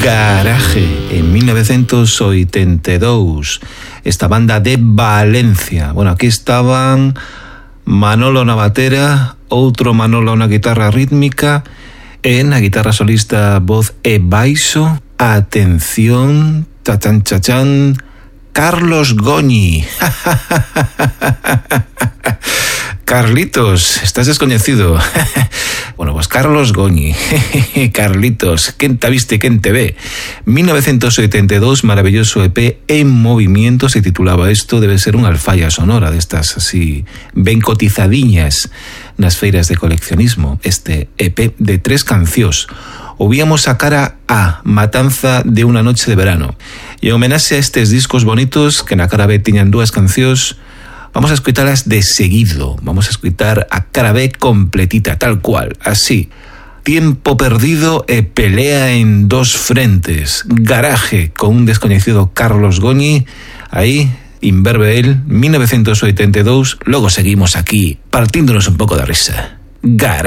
Garaje, en 1982, esta banda de Valencia. Bueno, aquí estaban Manolo na batera, outro Manolo na guitarra rítmica, en a guitarra solista voz e baixo. Atención, chachan chachan, Carlos Goñi. Carlitos, estás descoñecido. Bueno, pues Carlos Goñi. Carlitos, quen te viste, quen te ve. 1982, maravilloso EP en movimiento, se titulaba esto. Debe ser unha alfalla sonora destas así ben cotizadiñas nas feiras de coleccionismo. Este EP de 3 cancións. Ouvíamos a cara A, Matanza de una noche de verano. E en homenaxe a estes discos bonitos que na cara B tiñan 2 cancións, vamos a escuitalas de seguido. Vamos a escuitar a cara B completita, tal cual, así. Tiempo perdido e pelea en 2 frentes. Garaje con un descoñecido Carlos Goñi. Aí, Inverbe el, 1982. Logo seguimos aquí, partíndonos un pouco da risa. Garaje.